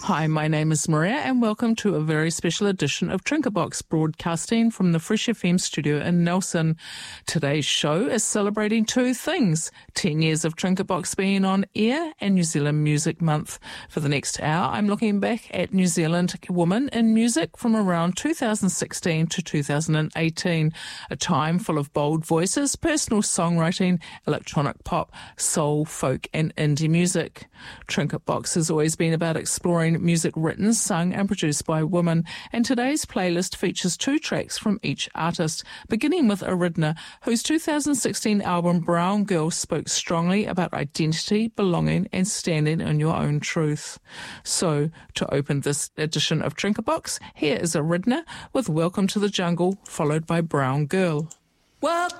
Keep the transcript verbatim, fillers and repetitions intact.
Hi, my name is Maria and welcome to a very special edition of Trinkerbox, broadcasting from the Fresh F M studio in Nelson. Today's show is celebrating two things: ten years of Trinkerbox being on air and New Zealand Music Month. For the next hour, I'm looking back at New Zealand women in music from around two thousand sixteen to two thousand eighteen, a time full of bold voices, personal songwriting, electronic pop, soul, folk and indie music. Trinkerbox has always been about exploring music written, sung and produced by women, and today's playlist features two tracks from each artist, beginning with Aridna, whose two thousand sixteen album Brown Girl spoke strongly about identity, belonging and standing in your own truth. So, to open this edition of Trinkerbox, here is Aridna with Welcome to the Jungle, followed by Brown Girl. Well,